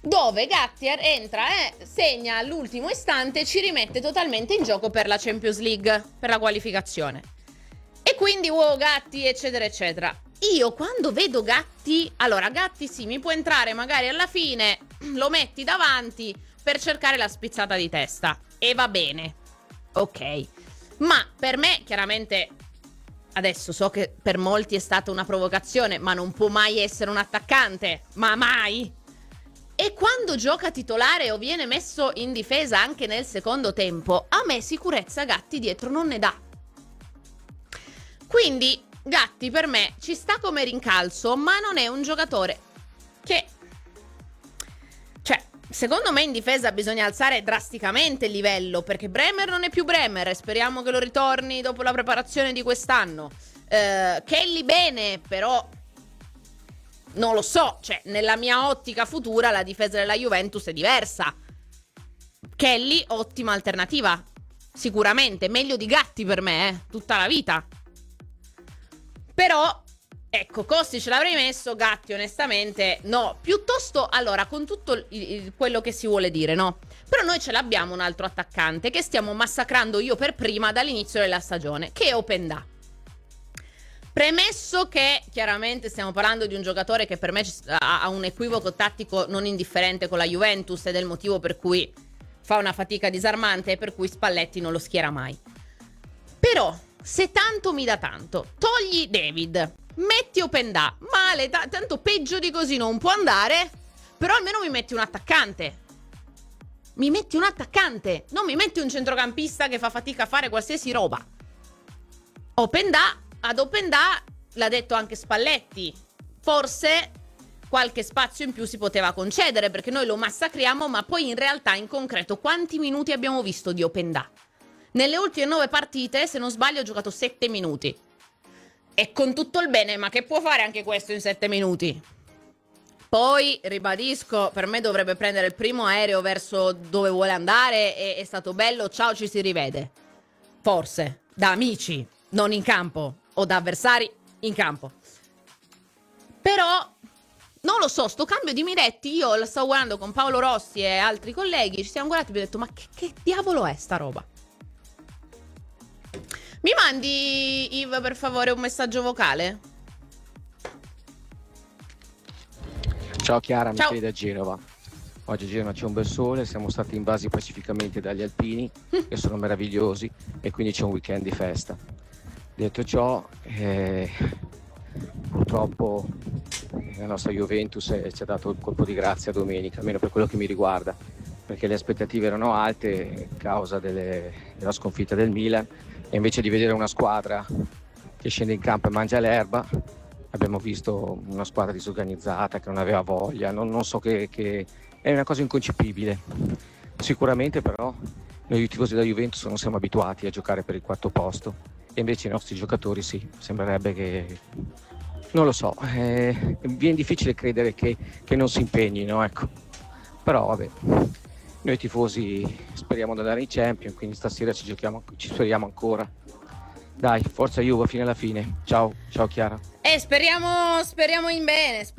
dove Gatti entra e segna all'ultimo istante, ci rimette totalmente in gioco per la Champions League, per la qualificazione. E quindi Gatti eccetera eccetera. Io quando vedo Gatti, allora Gatti sì, mi può entrare magari alla fine, lo metti davanti per cercare la spizzata di testa e va bene, ok, ma per me chiaramente, adesso so che per molti è stata una provocazione, ma non può mai essere un attaccante, ma mai. E quando gioca titolare o viene messo in difesa anche nel secondo tempo, a me sicurezza Gatti dietro non ne dà. Quindi Gatti per me ci sta come rincalzo, ma non è un giocatore che... Cioè, secondo me in difesa bisogna alzare drasticamente il livello, perché Bremer non è più Bremer, speriamo che lo ritorni dopo la preparazione di quest'anno. Kelly bene, però... non lo so, cioè nella mia ottica futura la difesa della Juventus è diversa. Kelly, ottima alternativa, sicuramente, meglio di Gatti per me, tutta la vita. Però, ecco, Costi ce l'avrei messo, Gatti onestamente no. Piuttosto, allora, con tutto quello che si vuole dire, no? Però noi ce l'abbiamo un altro attaccante che stiamo massacrando io per prima dall'inizio della stagione, che è Openda. Premesso che chiaramente stiamo parlando di un giocatore che per me ha un equivoco tattico non indifferente con la Juventus ed è il motivo per cui fa una fatica disarmante e per cui Spalletti non lo schiera mai. Però, se tanto mi dà tanto, togli David, metti Openda, male, tanto peggio di così non può andare, però almeno mi metti un attaccante. Mi metti un attaccante, non mi metti un centrocampista che fa fatica a fare qualsiasi roba. Ad Openda l'ha detto anche Spalletti, forse qualche spazio in più si poteva concedere perché noi lo massacriamo, ma poi in realtà in concreto quanti minuti abbiamo visto di Openda? Nelle ultime 9 partite, se non sbaglio, ho giocato 7 minuti. E con tutto il bene, ma che può fare anche questo in 7 minuti? Poi, ribadisco, per me dovrebbe prendere il primo aereo verso dove vuole andare e è stato bello, ciao, ci si rivede. Forse, da amici, non in campo, o da avversari in campo. Però, non lo so, sto cambio di Miretti, io lo stavo guardando con Paolo Rossi e altri colleghi, ci siamo guardati e abbiamo detto, ma che diavolo è sta roba? Mi mandi, Yves, per favore, un messaggio vocale? Ciao Chiara, Ciao. Michele da Genova. Oggi a Genova c'è un bel sole, siamo stati invasi pacificamente dagli alpini, che sono meravigliosi, e quindi c'è un weekend di festa. Detto ciò, purtroppo la nostra Juventus ci ha dato il colpo di grazia domenica, almeno per quello che mi riguarda, perché le aspettative erano alte a causa della sconfitta del Milan, e invece di vedere una squadra che scende in campo e mangia l'erba, abbiamo visto una squadra disorganizzata che non aveva voglia, non so che è una cosa inconcepibile. Sicuramente però noi tifosi della Juventus non siamo abituati a giocare per il quarto posto, e invece i nostri giocatori sì, sembrerebbe che, non lo so, viene difficile credere che non si impegnino, ecco. Però vabbè, noi tifosi speriamo di andare in Champions, quindi stasera ci speriamo ancora. Dai, forza Juve fino alla fine. Ciao Chiara. Speriamo in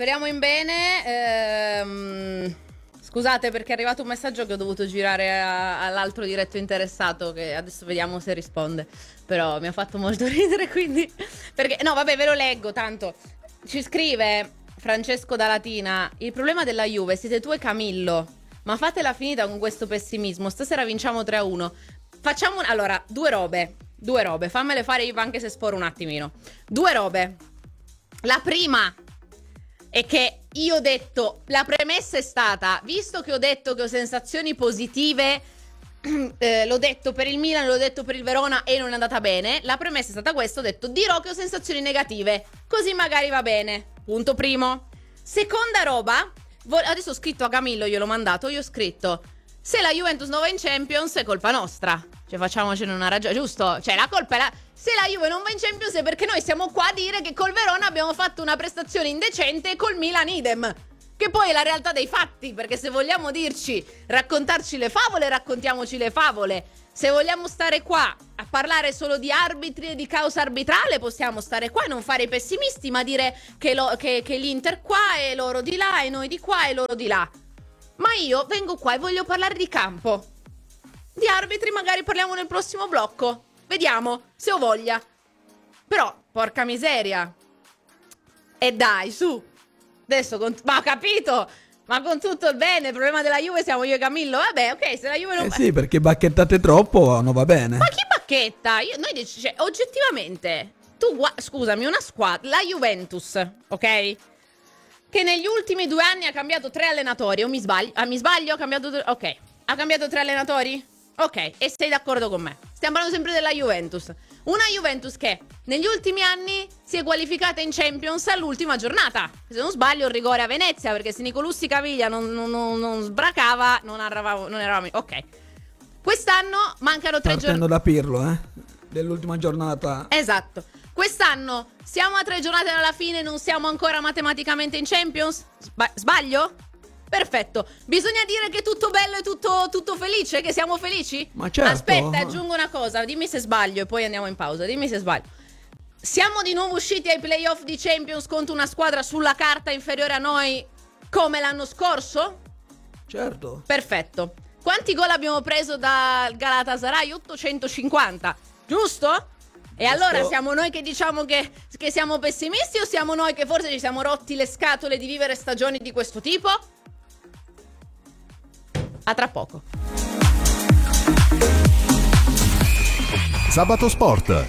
bene. Scusate perché è arrivato un messaggio che ho dovuto girare all'altro diretto interessato, che adesso vediamo se risponde. Però mi ha fatto molto ridere, quindi... Perché, no, vabbè, ve lo leggo, tanto. Ci scrive Francesco da Latina, il problema della Juve siete tu e Camillo. Ma fatela finita con questo pessimismo. Stasera vinciamo 3-1. Facciamo... Allora, due robe. Fammele fare io anche se sporo un attimino. Due robe. La prima è che io ho detto, la premessa è stata, visto che ho detto che ho sensazioni positive, l'ho detto per il Milan, l'ho detto per il Verona e non è andata bene, la premessa è stata questa, ho detto dirò che ho sensazioni negative, così magari va bene. Punto primo. Seconda roba, adesso ho scritto a Camillo, gliel'ho mandato, io ho scritto, se la Juventus non va in Champions è colpa nostra. Cioè facciamocene una ragione, giusto? Cioè la colpa è se la Juve non va in Champions è perché noi siamo qua a dire che col Verona abbiamo fatto una prestazione indecente e col Milan idem. Che poi è la realtà dei fatti, perché se vogliamo raccontarci le favole, raccontiamoci le favole. Se vogliamo stare qua a parlare solo di arbitri e di caos arbitrale, possiamo stare qua e non fare i pessimisti, ma dire che l'Inter qua e loro di là e noi di qua e loro di là. Ma io vengo qua e voglio parlare di campo. Di arbitri magari parliamo nel prossimo blocco. Vediamo, se ho voglia. Però, porca miseria. E dai, su. Adesso, ma ho capito. Ma con tutto il bene, il problema della Juve siamo io e Camillo. Vabbè, ok, se la Juve non... sì, perché bacchettate troppo non va bene. Ma chi bacchetta? Cioè, oggettivamente, scusami, una squadra, la Juventus, ok? Che negli ultimi 2 anni ha cambiato 3 allenatori, o mi sbaglio? Mi sbaglio? Ha cambiato ok. Ha cambiato 3 allenatori? Ok, e sei d'accordo con me? Stiamo parlando sempre della Juventus. Una Juventus che negli ultimi anni si è qualificata in Champions all'ultima giornata. Se non sbaglio il rigore a Venezia, perché se Nicolussi Caviglia non sbracava, non eravamo... Ok. Quest'anno mancano 3 giornate. Partendo da Pirlo, dell'ultima giornata. Esatto. Quest'anno siamo a 3 giornate dalla fine e non siamo ancora matematicamente in Champions? Sbaglio? Perfetto. Bisogna dire che è tutto bello e tutto felice, che siamo felici? Ma certo. Aspetta, aggiungo una cosa, dimmi se sbaglio e poi andiamo in pausa, dimmi se sbaglio. Siamo di nuovo usciti ai playoff di Champions contro una squadra sulla carta inferiore a noi come l'anno scorso? Certo. Perfetto. Quanti gol abbiamo preso dal Galatasaray? 850, giusto? E allora siamo noi che diciamo che siamo pessimisti o siamo noi che forse ci siamo rotti le scatole di vivere stagioni di questo tipo? A tra poco. Sabato Sport.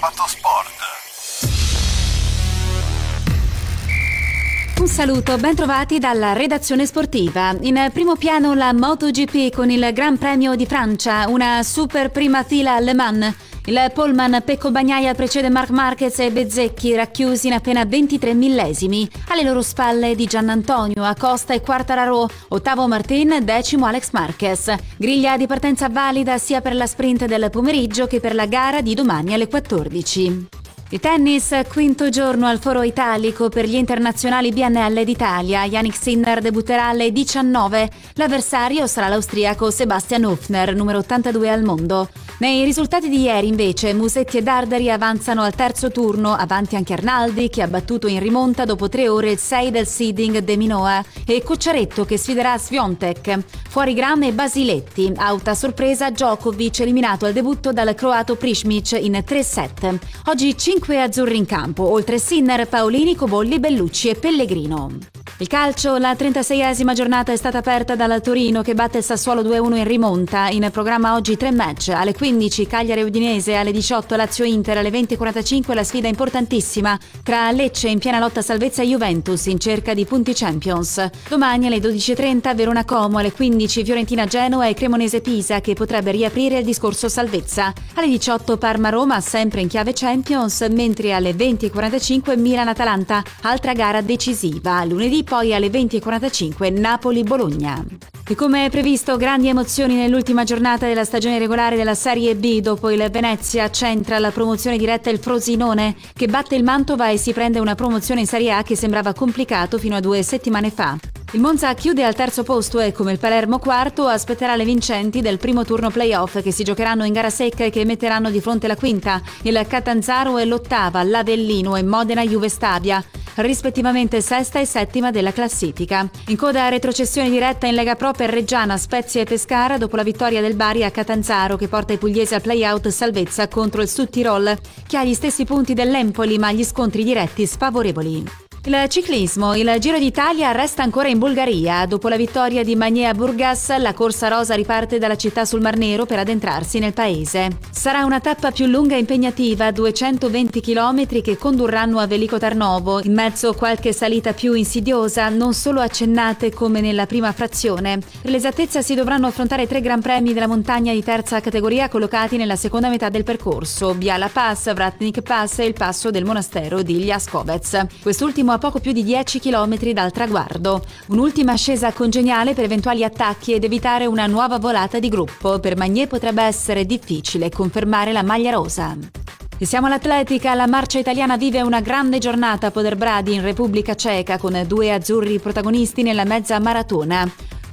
Un saluto, ben trovati dalla redazione sportiva. In primo piano la MotoGP con il Gran Premio di Francia, una super prima fila a Le Mans. Il poleman Pecco Bagnaia precede Marc Marquez e Bezzecchi, racchiusi in appena 23 millesimi. Alle loro spalle Di Giannantonio, Acosta e Quartararo, ottavo Martin, decimo Alex Marquez. Griglia di partenza valida sia per la sprint del pomeriggio che per la gara di domani alle 14. Il tennis, quinto giorno al Foro Italico per gli internazionali BNL d'Italia. Yannick Sinner debutterà alle 19. L'avversario sarà l'austriaco Sebastian Hofner, numero 82 al mondo. Nei risultati di ieri, invece, Musetti e Dardari avanzano al terzo turno, avanti anche Arnaldi, che ha battuto in rimonta dopo 3 ore il 6 del seeding De Minoa, e Cocciaretto, che sfiderà Swiatek. Fuori Gram e Basiletti. Auta sorpresa, Djokovic eliminato al debutto dal croato Prismic in 3-7. Oggi 5 azzurri in campo, oltre Sinner, Paolini, Cobolli, Bellucci e Pellegrino. Il calcio, la 36esima giornata è stata aperta dal Torino che batte il Sassuolo 2-1 in rimonta. In programma oggi 3 match. Alle 15 Cagliari Udinese, alle 18 Lazio Inter, alle 20:45 la sfida importantissima tra Lecce in piena lotta salvezza e Juventus in cerca di punti Champions. Domani alle 12:30 Verona Como, alle 15 Fiorentina Genoa e Cremonese Pisa che potrebbe riaprire il discorso salvezza. Alle 18 Parma Roma sempre in chiave Champions, mentre alle 20:45 Milan Atalanta, altra gara decisiva. Lunedì poi alle 20:45 Napoli-Bologna. E come previsto, grandi emozioni nell'ultima giornata della stagione regolare della Serie B. Dopo il Venezia centra la promozione diretta il Frosinone, che batte il Mantova e si prende una promozione in Serie A che sembrava complicato fino a 2 settimane fa. Il Monza chiude al terzo posto e, come il Palermo quarto, aspetterà le vincenti del primo turno playoff che si giocheranno in gara secca e che metteranno di fronte la quinta, il Catanzaro e l'ottava, l'Avellino e Modena Juve Stabia, rispettivamente sesta e settima della classifica. In coda retrocessione diretta in Lega Pro per Reggiana, Spezia e Pescara dopo la vittoria del Bari a Catanzaro che porta i pugliesi al play-out salvezza contro il Sud Tirol, che ha gli stessi punti dell'Empoli ma gli scontri diretti sfavorevoli. Il ciclismo, il Giro d'Italia resta ancora in Bulgaria. Dopo la vittoria di Magné a Burgas, la corsa rosa riparte dalla città sul Mar Nero per addentrarsi nel paese. Sarà una tappa più lunga e impegnativa, 220 km che condurranno a Veliko Tarnovo, in mezzo qualche salita più insidiosa, non solo accennate come nella prima frazione. Per l'esattezza si dovranno affrontare 3 gran premi della montagna di terza categoria collocati nella seconda metà del percorso: Biala Pass, Vratnik Pass e il passo del monastero di Ljaskovetz. Quest'ultimo a poco più di 10 km dal traguardo. Un'ultima ascesa congeniale per eventuali attacchi ed evitare una nuova volata di gruppo. Per Magné potrebbe essere difficile confermare la maglia rosa. E siamo all'atletica, la marcia italiana vive una grande giornata a Poderbradi in Repubblica Ceca con 2 azzurri protagonisti nella mezza maratona.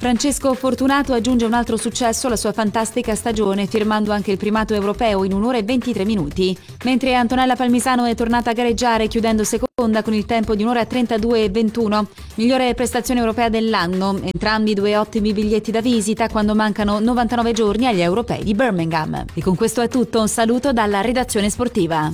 Francesco Fortunato aggiunge un altro successo alla sua fantastica stagione, firmando anche il primato europeo in 1 ora e 23 minuti. Mentre Antonella Palmisano è tornata a gareggiare, chiudendo seconda con il tempo di 1 ora e 32 e 21. Migliore prestazione europea dell'anno. Entrambi 2 ottimi biglietti da visita quando mancano 99 giorni agli europei di Birmingham. E con questo è tutto. Un saluto dalla redazione sportiva.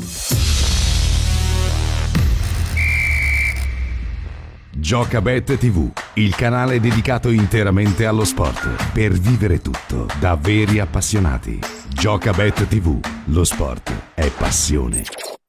Giocabet TV, il canale dedicato interamente allo sport, per vivere tutto da veri appassionati. Giocabet TV, lo sport è passione.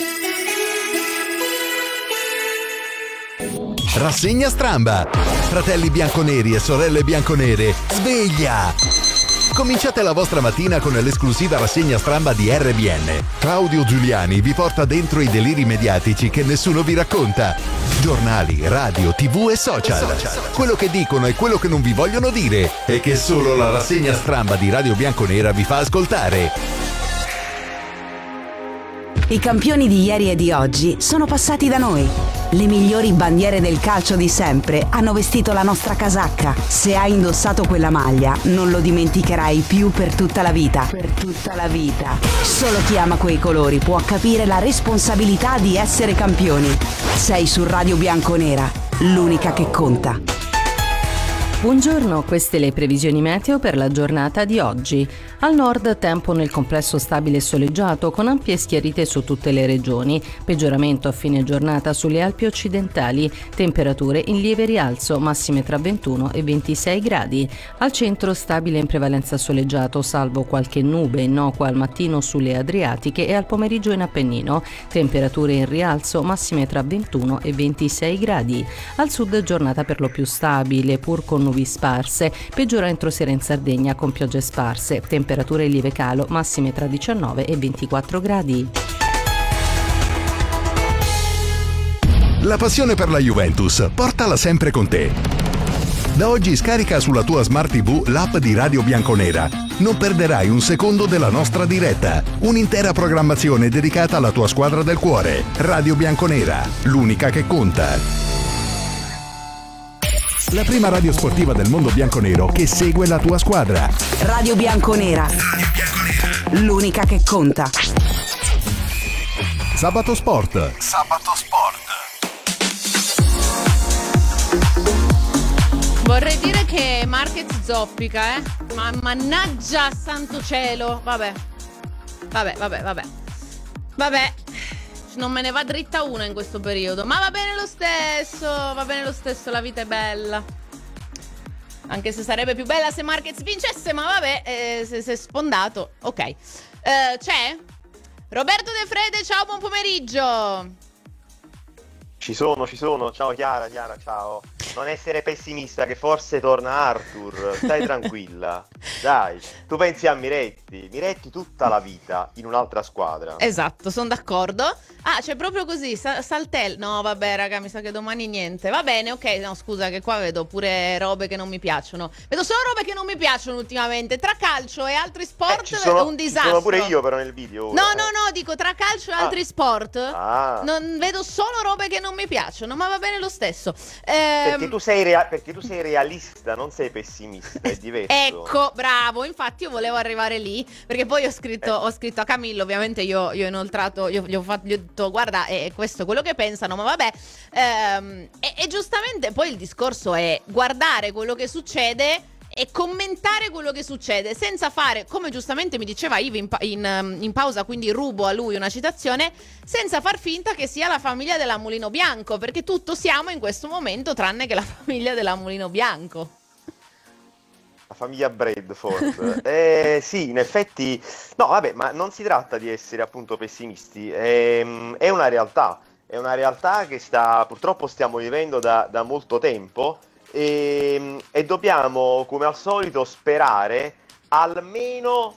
Rassegna Stramba. Fratelli bianconeri e sorelle bianconere, sveglia! Cominciate la vostra mattina con l'esclusiva rassegna Stramba di RBN. Claudio Giuliani vi porta dentro i deliri mediatici che nessuno vi racconta. Giornali, radio, TV e social. Quello che dicono e quello che non vi vogliono dire e che solo la rassegna Stramba di Radio Bianconera vi fa ascoltare. I campioni di ieri e di oggi sono passati da noi. Le migliori bandiere del calcio di sempre hanno vestito la nostra casacca. Se hai indossato quella maglia, non lo dimenticherai più per tutta la vita. Per tutta la vita. Solo chi ama quei colori può capire la responsabilità di essere campioni. Sei su Radio Bianconera, l'unica che conta. Buongiorno, queste le previsioni meteo per la giornata di oggi. Al nord tempo nel complesso stabile e soleggiato con ampie schiarite su tutte le regioni, peggioramento a fine giornata sulle Alpi occidentali, temperature in lieve rialzo, massime tra 21 e 26 gradi. Al centro stabile in prevalenza soleggiato, salvo qualche nube innocua al mattino sulle Adriatiche e al pomeriggio in Appennino, temperature in rialzo, massime tra 21 e 26 gradi. Al sud giornata per lo più stabile, pur con nubi sparse, peggiora entro sera in Sardegna con piogge sparse, temperature in lieve calo, massime tra 19 e 24 gradi. La passione per la Juventus, portala sempre con te. Da oggi scarica sulla tua Smart TV l'app di Radio Bianconera. Non perderai un secondo della nostra diretta. Un'intera programmazione dedicata alla tua squadra del cuore. Radio Bianconera, l'unica che conta. La prima radio sportiva del mondo bianconero che segue la tua squadra. Radio Bianconera, l'unica che conta. Sabato Sport. Vorrei dire che Marquez zoppica, ma mannaggia santo cielo. Vabbè, non me ne va dritta una in questo periodo. Ma va bene lo stesso, la vita è bella. Anche se sarebbe più bella se Marquez vincesse, ma vabbè, se è sfondato. Ok. C'è? Roberto De Frede, ciao, buon pomeriggio. Ci sono. Ciao Chiara, ciao. Non essere pessimista, che forse torna Arthur. Stai tranquilla. Dai, tu pensi a Miretti tutta la vita in un'altra squadra. Esatto, sono d'accordo. Ah, c'è proprio così, Saltel. No, vabbè, raga, mi sa che domani niente. Va bene, ok, no, scusa, che qua vedo pure robe che non mi piacciono. Vedo solo robe che non mi piacciono ultimamente. Tra calcio e altri sport è un disastro. Ci sono pure io però nel video ora. No, dico tra calcio e altri sport. Non vedo solo robe che non mi piacciono, ma va bene lo stesso. Perché tu sei realista, non sei pessimista, è diverso. Ecco, bravo, infatti io volevo arrivare lì, perché poi ho scritto a Camillo, ovviamente io ho inoltrato, gli ho detto guarda, è questo quello che pensano, ma vabbè, e giustamente poi il discorso è guardare quello che succede e commentare quello che succede senza fare, come giustamente mi diceva Ivi in pausa, quindi rubo a lui una citazione, senza far finta che sia la famiglia della Mulino Bianco, perché tutto siamo in questo momento tranne che la famiglia della Mulino Bianco. La famiglia Bradford. Sì, in effetti, no, vabbè, ma non si tratta di essere appunto pessimisti, è una realtà che purtroppo stiamo vivendo da molto tempo. E dobbiamo, come al solito, sperare almeno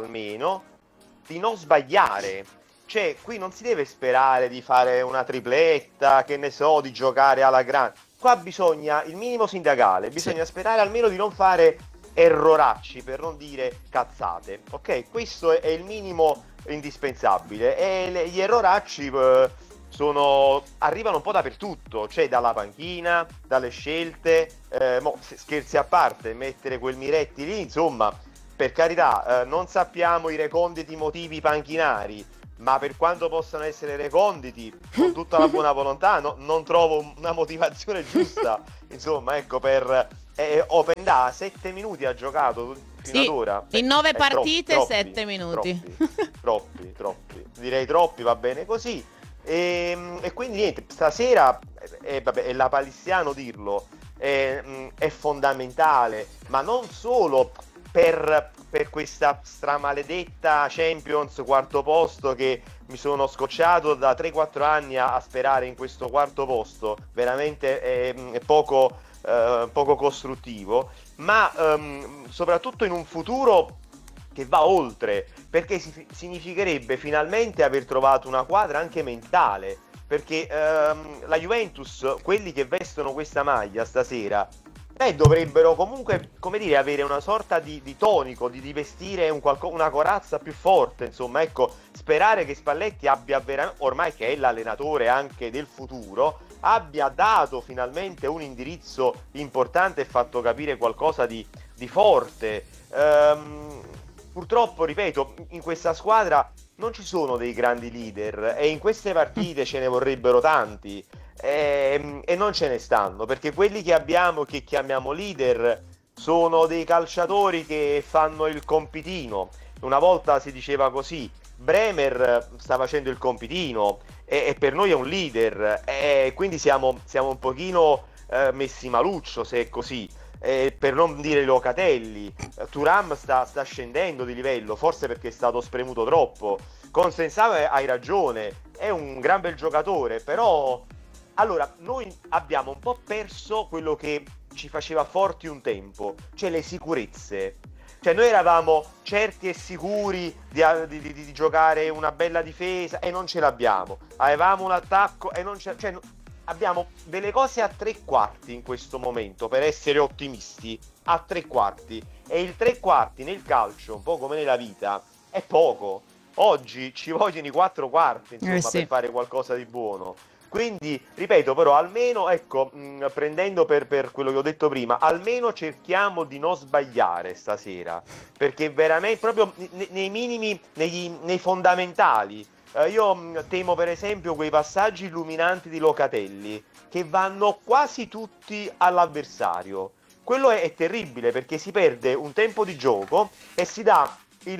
di non sbagliare. Cioè, qui non si deve sperare di fare una tripletta, che ne so, di giocare alla grande. Qua bisogna il minimo sindacale, bisogna sperare almeno di non fare erroracci, per non dire cazzate. Ok, questo è il minimo indispensabile, e gli erroracci arrivano un po' dappertutto, cioè dalla panchina, dalle scelte, scherzi a parte, mettere quel Miretti lì, insomma, per carità, non sappiamo i reconditi motivi panchinari, ma per quanto possano essere reconditi, con tutta la buona volontà, non trovo una motivazione giusta, insomma, ecco, per Openda 7 minuti ha giocato fino ad ora. In 9 partite, 7 minuti. Troppi. Direi troppi, va bene così. E quindi niente, stasera, è la palissiano dirlo, è fondamentale, ma non solo per questa stramaledetta Champions quarto posto, che mi sono scocciato da 3-4 anni a sperare in questo quarto posto, veramente è poco costruttivo, ma soprattutto in un futuro che va oltre, perché significherebbe finalmente aver trovato una quadra anche mentale, perché la Juventus, quelli che vestono questa maglia stasera, dovrebbero comunque, come dire, avere una sorta di tonico, di vestire una corazza più forte, insomma, ecco, sperare che Spalletti abbia ormai che è l'allenatore anche del futuro, abbia dato finalmente un indirizzo importante e fatto capire qualcosa di forte. Purtroppo, ripeto, in questa squadra non ci sono dei grandi leader, e in queste partite ce ne vorrebbero tanti, e non ce ne stanno, perché quelli che abbiamo, che chiamiamo leader, sono dei calciatori che fanno il compitino. Una volta si diceva così: Bremer sta facendo il compitino e per noi è un leader, e quindi siamo un pochino messi maluccio se è così. Per non dire Locatelli, Thuram sta scendendo di livello, forse perché è stato spremuto troppo. Consensao, hai ragione, è un gran bel giocatore, però allora noi abbiamo un po' perso quello che ci faceva forti un tempo, cioè le sicurezze. Cioè noi eravamo certi e sicuri di giocare una bella difesa e non ce l'abbiamo. Avevamo un attacco e non ce, cioè, abbiamo delle cose a 3/4 in questo momento, per essere ottimisti, a 3/4. E il 3/4 nel calcio, un po' come nella vita, è poco. Oggi ci vogliono i 4/4, insomma, sì, per fare qualcosa di buono. Quindi, ripeto, però, almeno, ecco, prendendo per quello che ho detto prima, almeno cerchiamo di non sbagliare stasera, perché veramente, proprio nei minimi, nei fondamentali, io temo per esempio quei passaggi illuminanti di Locatelli, che vanno quasi tutti all'avversario. Quello è terribile, perché si perde un tempo di gioco e si dà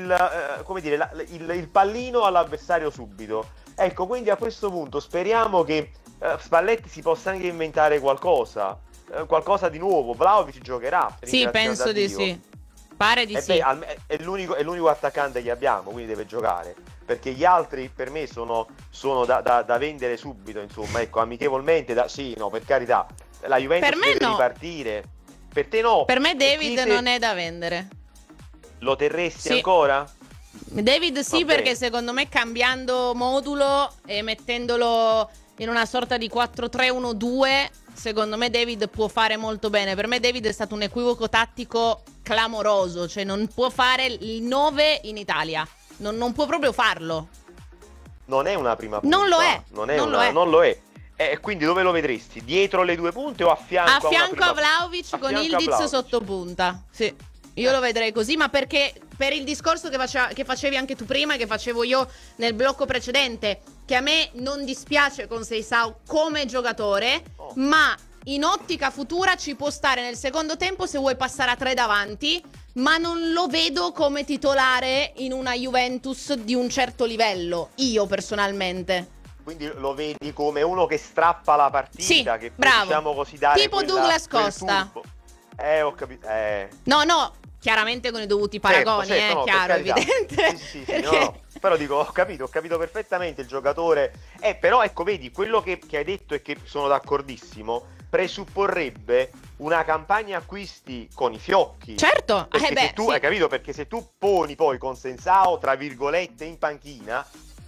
il pallino all'avversario subito. Ecco, quindi a questo punto speriamo che Spalletti si possa anche inventare qualcosa di nuovo. Vlahovic giocherà. Sì, penso di sì. Pare di sì. È l'unico attaccante che abbiamo, quindi deve giocare, perché gli altri per me sono da vendere subito, insomma, ecco, amichevolmente. Per carità, la Juventus deve ripartire. Per te no. Per me David non è da vendere. Lo terresti ancora? David sì, perché secondo me cambiando modulo e mettendolo in una sorta di 4-3-1-2, secondo me David può fare molto bene. Per me David è stato un equivoco tattico clamoroso, cioè non può fare il 9 in Italia, non può proprio farlo. Non è una prima punta. Non lo è. Non lo è. Quindi dove lo vedresti? Dietro le due punte o a fianco? A fianco a Vlahovic con Ildiz sotto punta. Sì. Io lo vedrei così, ma perché per il discorso che facevi anche tu prima e che facevo io nel blocco precedente, che a me non dispiace Conceição come giocatore, ma in ottica futura ci può stare nel secondo tempo se vuoi passare a 3 davanti, ma non lo vedo come titolare in una Juventus di un certo livello, io personalmente. Quindi lo vedi come uno che strappa la partita, sì, che può, bravo, diciamo così, dare tipo Douglas Costa. Ho capito. No, chiaramente con i dovuti paragoni, certo, chiaro, evidente. Sì, perché... no. Però dico, ho capito perfettamente il giocatore. Però ecco, vedi, quello che hai detto e che sono d'accordissimo, presupporrebbe una campagna acquisti con i fiocchi. Certo, se tu, hai capito? Perché se tu poni poi Conceição, tra virgolette, in panchina,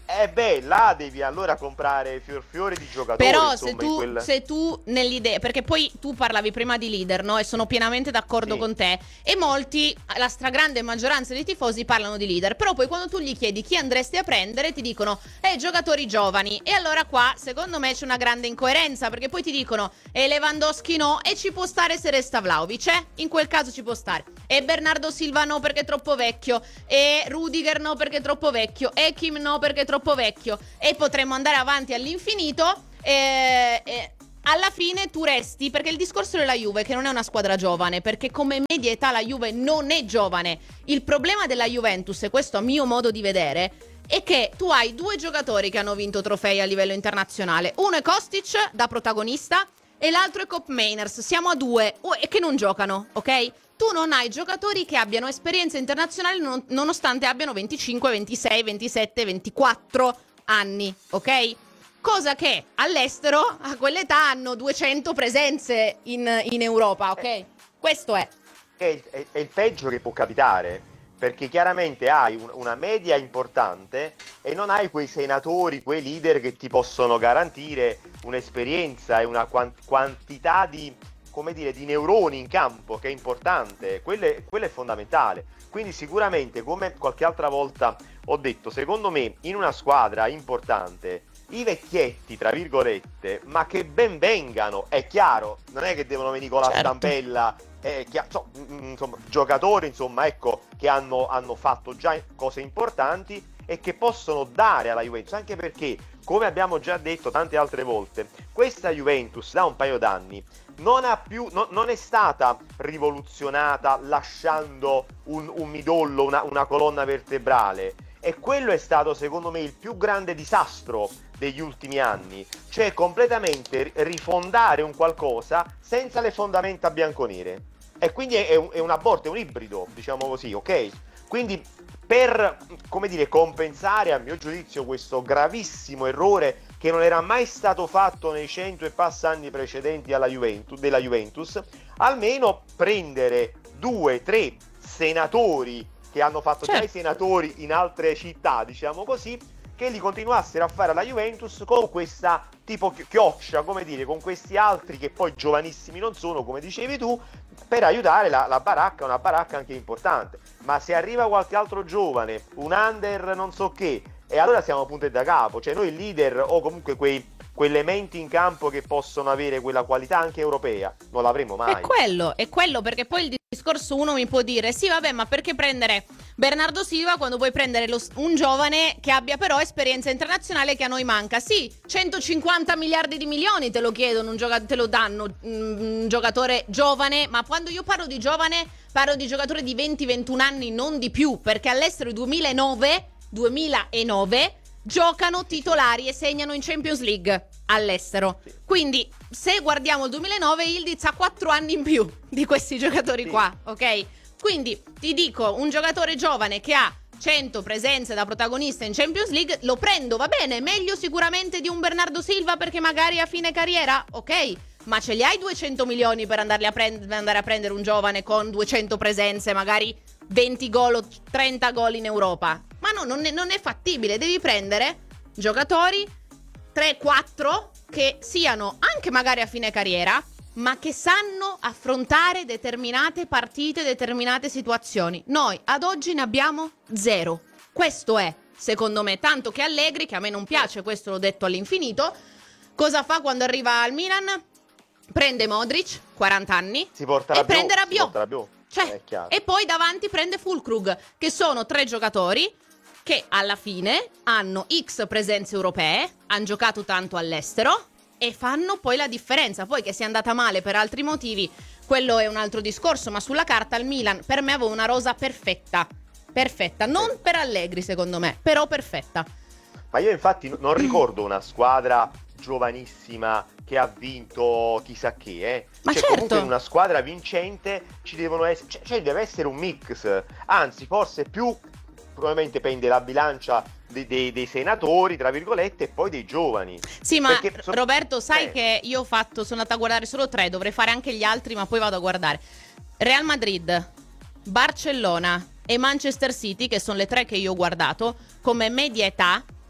Là devi allora comprare fiori di giocatori. Però insomma, se tu nell'idea, perché poi tu parlavi prima di leader, no? E sono pienamente d'accordo con te. E molti, la stragrande maggioranza dei tifosi parlano di leader. Però poi quando tu gli chiedi chi andresti a prendere, ti dicono giocatori giovani. E allora qua secondo me c'è una grande incoerenza, perché poi ti dicono Lewandowski no, e ci può stare se resta Vlahovic, in quel caso ci può stare. E Bernardo Silva no perché è troppo vecchio. E Rudiger no perché è troppo vecchio. E Kim no perché è troppo vecchio. E potremmo andare avanti all'infinito. Alla fine tu resti, perché il discorso della Juve che non è una squadra giovane, perché come media età la Juve non è giovane. Il problema della Juventus, e questo a mio modo di vedere, è che tu hai due giocatori che hanno vinto trofei a livello internazionale. Uno è Kostic da protagonista e l'altro è Kopp Mainers. Siamo a due e che non giocano, ok? Tu non hai giocatori che abbiano esperienza internazionale nonostante abbiano 25, 26, 27, 24 anni, ok? Cosa che all'estero a quell'età hanno 200 presenze in Europa, ok? Questo è. È il peggio che può capitare, perché chiaramente hai una media importante e non hai quei senatori, quei leader che ti possono garantire un'esperienza e una quantità di neuroni in campo, che è importante. Quello è fondamentale. Quindi sicuramente, come qualche altra volta ho detto, secondo me in una squadra importante i vecchietti, tra virgolette, ma che ben vengano, è chiaro, non è che devono venire con la stampella, insomma, giocatori, insomma, ecco, che hanno fatto già cose importanti e che possono dare alla Juventus, anche perché, come abbiamo già detto tante altre volte, questa Juventus da un paio d'anni non è stata rivoluzionata lasciando un midollo, una colonna vertebrale, e quello è stato secondo me il più grande disastro degli ultimi anni, cioè completamente rifondare un qualcosa senza le fondamenta bianconere, e quindi è un aborto, è un ibrido, diciamo così, ok? Quindi per, compensare a mio giudizio questo gravissimo errore che non era mai stato fatto nei 100 e passa anni precedenti della Juventus, almeno prendere 2-3 senatori che hanno fatto già i senatori in altre città, diciamo così, che li continuassero a fare alla Juventus con questa tipo chioccia, con questi altri che poi giovanissimi non sono, come dicevi tu, per aiutare la baracca, una baracca anche importante. Ma se arriva qualche altro giovane, un under non so che, e allora siamo punti da capo, cioè noi leader o comunque quei elementi in campo che possono avere quella qualità anche europea non l'avremo mai. È quello, perché poi il discorso, uno mi può dire sì vabbè, ma perché prendere Bernardo Silva quando puoi prendere un giovane che abbia però esperienza internazionale che a noi manca? Sì, 150 miliardi di milioni te lo chiedono, te lo danno un giocatore giovane, ma quando io parlo di giovane parlo di giocatore di 20-21 anni, non di più, perché all'estero 2009 giocano titolari e segnano in Champions League all'estero. Quindi se guardiamo il 2009, Yildiz ha 4 anni in più di questi giocatori qua, ok? Quindi ti dico, un giocatore giovane che ha 100 presenze da protagonista in Champions League lo prendo, va bene, meglio sicuramente di un Bernardo Silva perché magari a fine carriera, ok? Ma ce li hai 200 milioni per andare a prendere un giovane con 200 presenze, magari 20 gol o 30 gol in Europa? Ma no, non è fattibile. Devi prendere giocatori 3-4 che siano anche magari a fine carriera, ma che sanno affrontare determinate partite, determinate situazioni. Noi ad oggi ne abbiamo 0. Questo è, secondo me, tanto che Allegri, che a me non piace, questo l'ho detto all'infinito, cosa fa quando arriva al Milan? Prende Modric, 40 anni, e prende Rabiot. Cioè, e poi davanti prende Füllkrug, che sono 3 giocatori che alla fine hanno X presenze europee, hanno giocato tanto all'estero e fanno poi la differenza. Poi che sia andata male per altri motivi, quello è un altro discorso, ma sulla carta il Milan per me aveva una rosa perfetta, non per Allegri secondo me, però perfetta. Ma io infatti non ricordo una squadra giovanissima che ha vinto chissà che, Ma cioè, certo, comunque in una squadra vincente ci devono essere, cioè deve essere un mix, anzi forse più probabilmente pende la bilancia dei senatori, tra virgolette, e poi dei giovani. Sì, ma Roberto, sai che io sono andata a guardare solo 3, dovrei fare anche gli altri, ma poi vado a guardare. Real Madrid, Barcellona e Manchester City, che sono le 3 che io ho guardato, come media età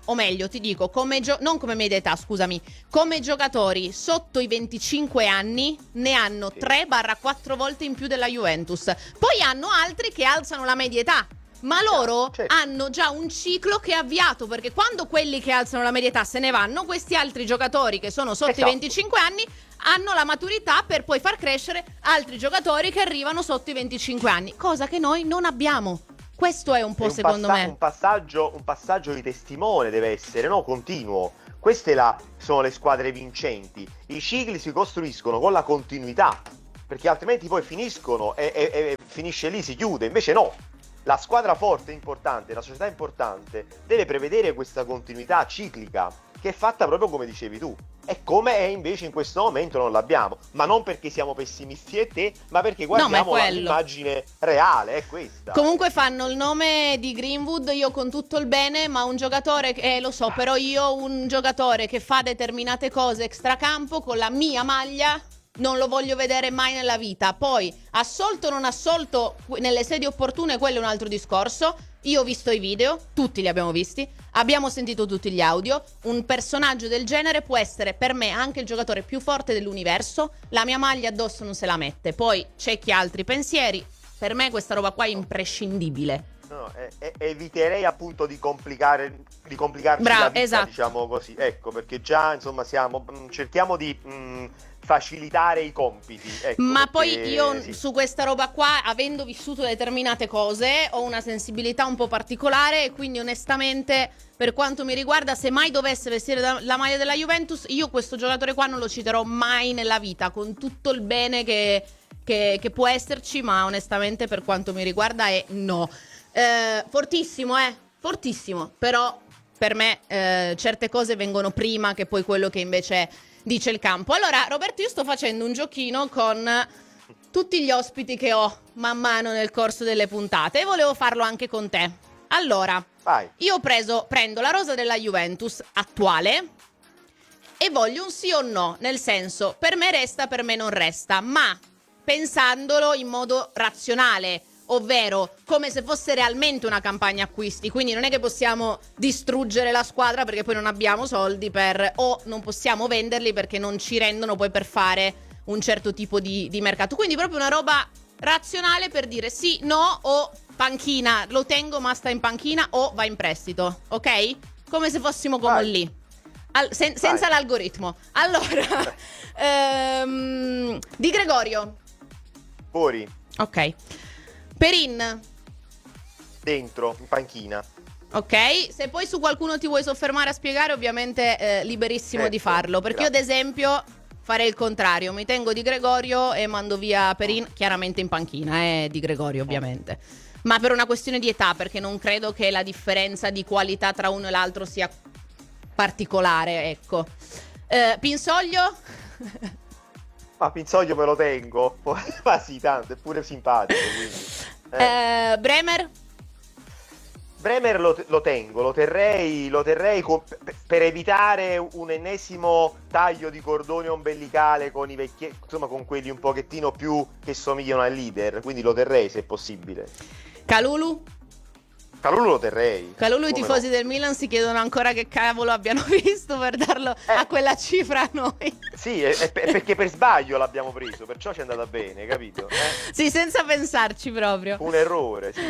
o meglio ti dico, non come media età, scusami, come giocatori sotto i 25 anni ne hanno 3-4 volte in più della Juventus. Poi hanno altri che alzano la media età, ma loro hanno già un ciclo che è avviato, perché quando quelli che alzano la media età se ne vanno, questi altri giocatori che sono sotto i 25 anni hanno la maturità per poi far crescere altri giocatori che arrivano sotto i 25 anni, cosa che noi non abbiamo. Questo è un po' secondo me un passaggio di testimone deve essere, no? Continuo. Queste sono le squadre vincenti. I cicli si costruiscono con la continuità, perché altrimenti poi finiscono e finisce lì, si chiude. Invece no, la squadra forte, importante, la società importante deve prevedere questa continuità ciclica che è fatta proprio come dicevi tu. E come è invece in questo momento non l'abbiamo, ma non perché siamo pessimisti e te, ma perché guardiamo l'immagine reale, è questa. Comunque fanno il nome di Greenwood, io con tutto il bene, ma un giocatore, lo so, però io un giocatore che fa determinate cose extracampo con la mia maglia non lo voglio vedere mai nella vita. Poi assolto o non assolto nelle sedi opportune, quello è un altro discorso. Io ho visto i video, tutti li abbiamo visti, abbiamo sentito tutti gli audio. Un personaggio del genere può essere per me anche il giocatore più forte dell'universo, la mia maglia addosso non se la mette. Poi c'è chi ha altri pensieri, per me questa roba qua è imprescindibile. No, eviterei appunto di complicarci la vita, esatto. Diciamo così, ecco, perché già insomma cerchiamo di facilitare i compiti, ecco, ma perché, poi io su questa roba qua, avendo vissuto determinate cose, ho una sensibilità un po' particolare e quindi onestamente, per quanto mi riguarda, se mai dovesse vestire la maglia della Juventus, io questo giocatore qua non lo citerò mai nella vita, con tutto il bene che può esserci, ma onestamente per quanto mi riguarda è no. Fortissimo, però per me certe cose vengono prima che poi quello che invece dice il campo. Allora, Roberto, io sto facendo un giochino con tutti gli ospiti che ho man mano nel corso delle puntate e volevo farlo anche con te. Allora, vai. Io prendo la rosa della Juventus attuale e voglio un sì o no, nel senso, per me resta, per me non resta, ma pensandolo in modo razionale, ovvero come se fosse realmente una campagna acquisti. Quindi non è che possiamo distruggere la squadra perché poi non abbiamo soldi o non possiamo venderli perché non ci rendono poi per fare un certo tipo di mercato. Quindi proprio una roba razionale per dire sì, no, o panchina, lo tengo ma sta in panchina, o va in prestito, ok? Come se fossimo come lì, senza l'algoritmo. Allora Di Gregorio fuori, ok. Perin dentro, in panchina. Ok, se poi su qualcuno ti vuoi soffermare a spiegare, ovviamente liberissimo di farlo. Perché io ad esempio farei il contrario, mi tengo Di Gregorio e mando via Perin, chiaramente in panchina, Di Gregorio ovviamente. Ma per una questione di età, perché non credo che la differenza di qualità tra uno e l'altro sia particolare, ecco. Pinsoglio? Ma Pinsoglio me lo tengo. Ma sì, tanto, è pure simpatico, quindi. Bremer lo tengo, lo terrei per evitare un ennesimo taglio di cordone ombelicale con i vecchi, insomma con quelli un pochettino più che somigliano al leader, quindi lo terrei se possibile. Calulu lo terrei. I tifosi del Milan si chiedono ancora che cavolo abbiano visto per darlo a quella cifra a noi. Sì, è perché per sbaglio l'abbiamo preso, perciò ci è andata bene, capito? Sì, senza pensarci proprio. Un errore, sì.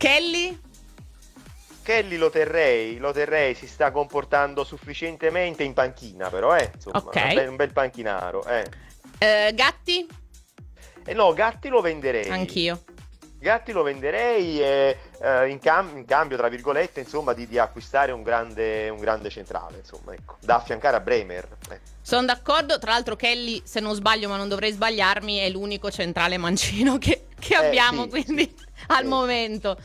Kelly lo terrei, si sta comportando sufficientemente in panchina, però insomma, okay. un bel panchinaro. Gatti? No, Gatti lo venderei. Anch'io. Gatti lo venderei in cambio, tra virgolette, insomma, di acquistare un grande centrale, insomma, ecco, da affiancare a Bremer. Sono d'accordo, tra l'altro Kelly, se non sbaglio, ma non dovrei sbagliarmi, è l'unico centrale mancino che abbiamo, sì, quindi al momento.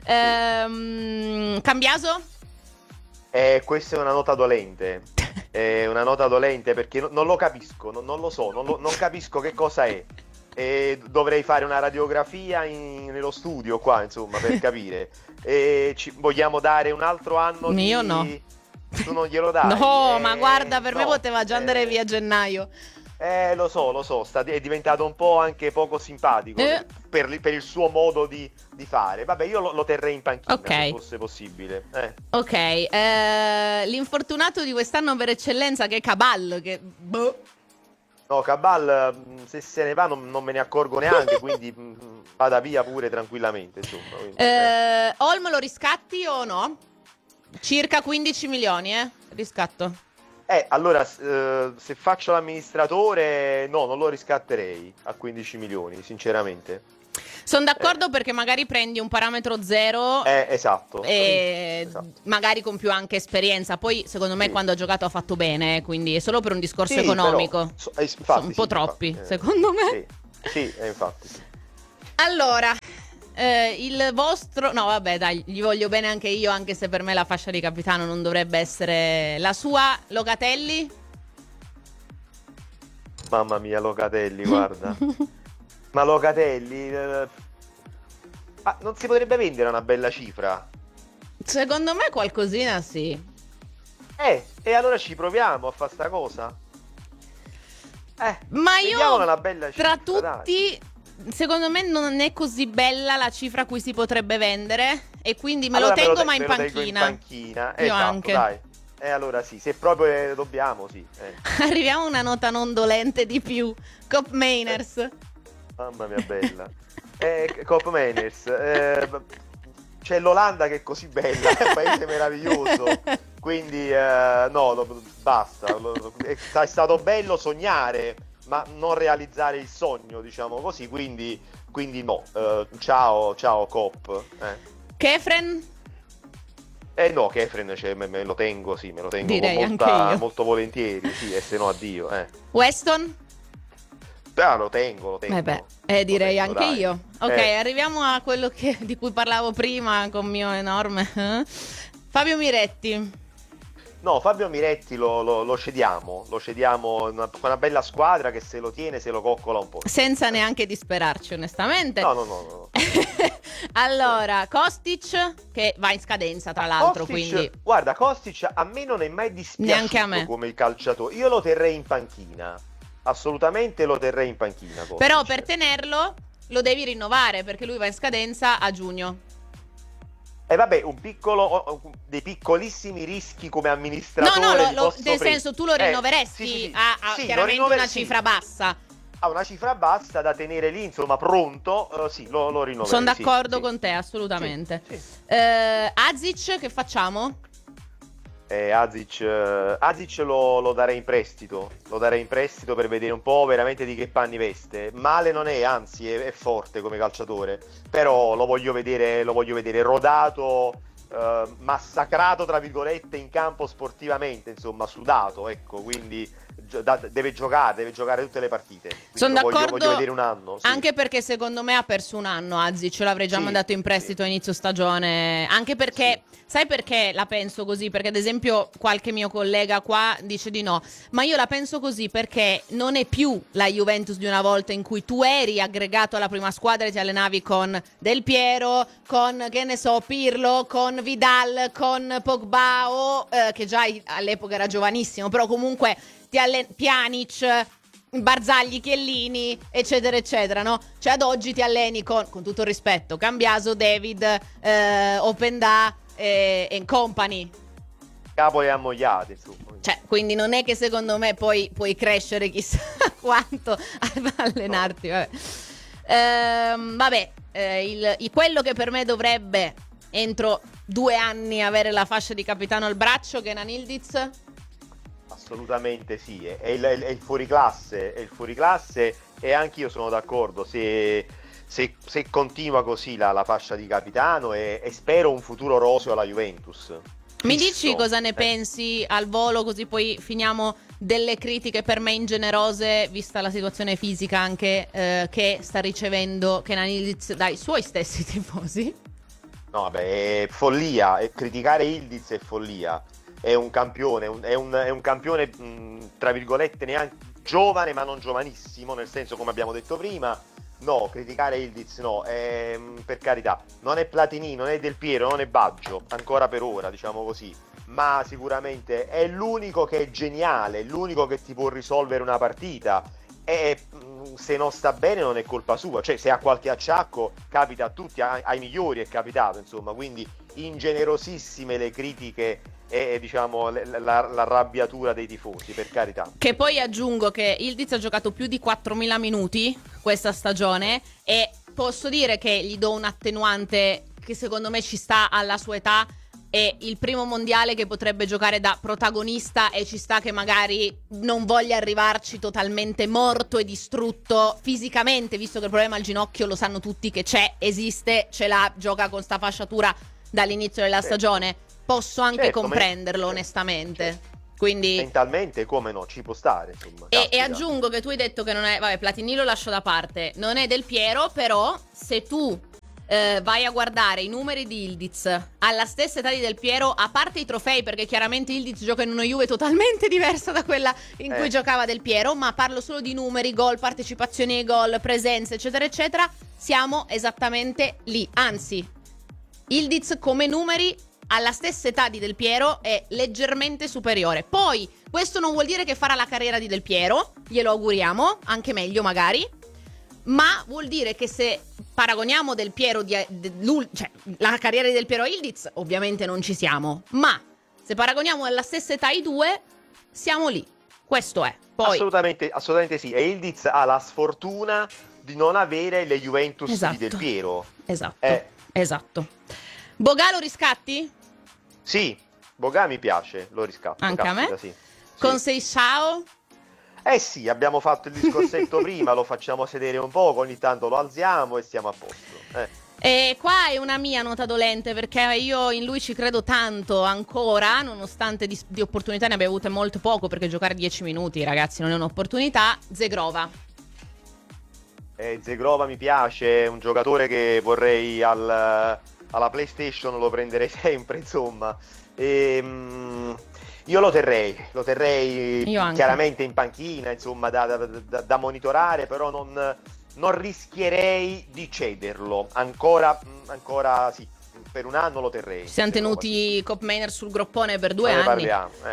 Cambiaso? Questa è una nota dolente. È una nota dolente perché non lo capisco, non lo so, non capisco che cosa è. Dovrei fare una radiografia nello studio qua, insomma, per capire. Vogliamo dare un altro anno Io no. Tu non glielo dai? No, ma guarda, per me poteva già andare via a gennaio. Lo so, è diventato un po' anche poco simpatico per il suo modo di fare. Vabbè, io lo terrei in panchina se fosse possibile. Ok, l'infortunato di quest'anno per eccellenza che è Cabal, che No, Cabal, se se ne va non me ne accorgo neanche, quindi vada via pure tranquillamente, insomma. Quindi, Olmo lo riscatti o no? Circa 15 milioni, riscatto. Allora, se faccio l'amministratore, no, non lo riscatterei a 15 milioni, sinceramente. Sono d'accordo perché magari prendi un parametro zero Esatto. e Esatto. magari con più anche esperienza. Poi secondo me quando ha giocato ha fatto bene, quindi è solo per un discorso Sì, economico. però, infatti, Sono un po' troppi, infatti, secondo me. Sì, infatti. Sì. Allora, il vostro... No, vabbè, dai, gli voglio bene anche io, anche se per me la fascia di capitano non dovrebbe essere la sua. Locatelli? Mamma mia, Locatelli, guarda. Ma Locatelli... non si potrebbe vendere una bella cifra? Secondo me qualcosina sì. E allora ci proviamo a fare sta cosa? Ma io, vediamola una bella tra cifra, tutti... Secondo me non è così bella la cifra a cui si potrebbe vendere e quindi me lo tengo ma in me lo tengo in panchina. panchina. Io Esatto, anche. dai. Allora sì, se proprio dobbiamo, sì. Arriviamo a una nota non dolente di più. Cop Mainers. Mamma mia, bella. Cop Mainers. C'è l'Olanda che è così bella, è un paese meraviglioso. Quindi basta. È stato bello sognare, ma non realizzare il sogno, diciamo così. Quindi no. Ciao Cop. Kefren? No, Kefren me lo tengo, sì, me lo tengo Direi anche io. molto volentieri, sì, e se no addio. Weston? Lo tengo. Direi lo tengo, anche dai. io. Ok, arriviamo a quello di cui parlavo prima con mio enorme Fabio Miretti. No, Fabio Miretti lo cediamo con una bella squadra che se lo tiene, se lo coccola un po'. Senza neanche disperarci, onestamente. No. Allora, Kostic, che va in scadenza tra l'altro, Kostic, quindi... Guarda, Kostic a me non è mai dispiaciuto Neanche a me. come calciatore. Io lo terrei in panchina. Assolutamente lo terrei in panchina, Kostic. Però per tenerlo lo devi rinnovare, perché lui va in scadenza a giugno. Vabbè, dei piccolissimi rischi come amministratore. Nel senso, tu lo rinnoveresti sì. a Sì, chiaramente una cifra bassa. Ha una cifra bassa da tenere lì, insomma, pronto. Sì, lo rinnoverei. Sono d'accordo con te, assolutamente. Sì. Azic, che facciamo? Azic lo darei in prestito. Lo darei in prestito per vedere un po' veramente di che panni veste. Male non è, anzi è forte come calciatore. Però lo voglio vedere rodato, massacrato tra virgolette in campo sportivamente, insomma, sudato, ecco, quindi deve giocare tutte le partite. Sono d'accordo, voglio vedere un anno, sì. Anche perché secondo me ha perso un anno Azic, l'avrei già mandato in prestito a inizio stagione, anche perché sai perché la penso così? Perché ad esempio qualche mio collega qua dice di no, ma io la penso così perché non è più la Juventus di una volta in cui tu eri aggregato alla prima squadra e ti allenavi con Del Piero, con che ne so Pirlo, con Vidal, con Pogba o che già all'epoca era giovanissimo, però comunque Pjanic, Barzagli, Chiellini, eccetera eccetera, no? Cioè ad oggi ti alleni con tutto il rispetto, Cambiaso, David, Openda e company. Capo e ammogliati, insomma. Cioè, quindi non è che secondo me poi puoi crescere chissà quanto ad allenarti. Vabbè, quello che per me dovrebbe entro 2 anni avere la fascia di capitano al braccio, Kenan Yildiz. Assolutamente sì, è il fuoriclasse, e anche io sono d'accordo, se continua così la fascia di capitano e spero un futuro roseo alla Juventus. Mi dici cosa ne pensi al volo, così poi finiamo delle critiche per me ingenerose, vista la situazione fisica anche che sta ricevendo Kenan Yildiz dai suoi stessi tifosi? No, vabbè, è follia, criticare Yildiz è follia. È un campione, è un campione tra virgolette neanche giovane ma non giovanissimo, nel senso, come abbiamo detto prima. No, criticare Yildiz no, per carità, non è Platini, non è Del Piero, non è Baggio, ancora per ora, diciamo così, ma sicuramente è l'unico che è geniale, l'unico che ti può risolvere una partita, e se non sta bene non è colpa sua, cioè se ha qualche acciacco capita a tutti, ai migliori è capitato, insomma, quindi ingenerosissime le critiche e diciamo l'arrabbiatura dei tifosi, per carità. Che poi aggiungo che Ildiz ha giocato più di 4.000 minuti questa stagione e posso dire che gli do un attenuante che secondo me ci sta alla sua età. È il primo mondiale che potrebbe giocare da protagonista e ci sta che magari non voglia arrivarci totalmente morto e distrutto fisicamente, visto che il problema al ginocchio lo sanno tutti che c'è, esiste, ce l'ha, gioca con sta fasciatura dall'inizio della stagione. Posso anche comprenderlo onestamente. Certo. Quindi mentalmente come no, ci può stare, insomma. E aggiungo che tu hai detto che non è, vabbè, Platini lo lascio da parte, non è Del Piero, però se tu vai a guardare i numeri di Ildiz alla stessa età di Del Piero, a parte i trofei, perché chiaramente Ildiz gioca in una Juve totalmente diversa da quella in cui giocava Del Piero, ma parlo solo di numeri, gol, partecipazioni ai gol, presenze, eccetera eccetera, siamo esattamente lì. Anzi, Ildiz come numeri alla stessa età di Del Piero è leggermente superiore. Poi questo non vuol dire che farà la carriera di Del Piero, glielo auguriamo, anche meglio magari, ma vuol dire che se paragoniamo Del Piero cioè la carriera di Del Piero a Ildiz, ovviamente non ci siamo, ma se paragoniamo alla stessa età i due, siamo lì. Questo è. Poi assolutamente sì. E Ildiz ha la sfortuna di non avere le Juventus di Del Piero. Esatto. Bogà lo riscatti? Sì, Bogà mi piace, lo riscatto. Anche a me? Sì. Con Seixao? Sì, abbiamo fatto il discorsetto prima, lo facciamo sedere un po', ogni tanto lo alziamo e stiamo a posto. E qua è una mia nota dolente, perché io in lui ci credo tanto ancora, nonostante di opportunità ne abbia avute molto poco, perché giocare 10 minuti, ragazzi, non è un'opportunità. Zegrova. Zegrova mi piace, è un giocatore che vorrei alla PlayStation, lo prenderei sempre, insomma. Io lo terrei chiaramente in panchina, insomma, da monitorare, però non rischierei di cederlo. Ancora sì, per un anno lo terrei. Ci siamo tenuti Cop Maynard sul groppone per 2 anni.